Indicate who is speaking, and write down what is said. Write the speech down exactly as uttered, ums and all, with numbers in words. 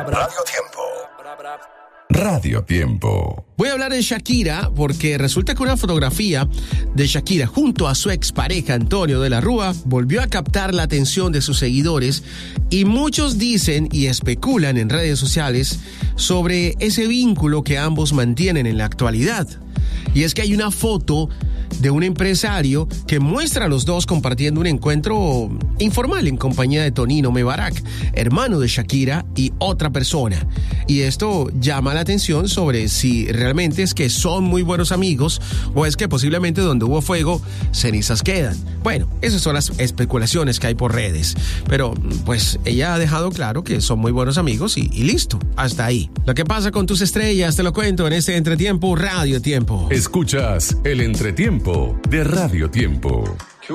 Speaker 1: Radio Tiempo. Radio Tiempo.
Speaker 2: Voy a hablar de Shakira porque resulta que una fotografía de Shakira junto a su expareja Antonio de la Rúa volvió a captar la atención de sus seguidores y muchos dicen y especulan en redes sociales sobre ese vínculo que ambos mantienen en la actualidad. Y es que hay una foto de un empresario que muestra a los dos compartiendo un encuentro informal en compañía de Tonino Mebarak, hermano de Shakira y otra persona. Y esto llama la atención sobre si realmente es que son muy buenos amigos o es que posiblemente donde hubo fuego, cenizas quedan. Bueno, esas son las especulaciones que hay por redes. Pero pues ella ha dejado claro que son muy buenos amigos y, y listo, hasta ahí. Lo que pasa con tus estrellas te lo cuento en este Entretiempo Radio Tiempo.
Speaker 1: Escuchas el Entretiempo de Radio Tiempo.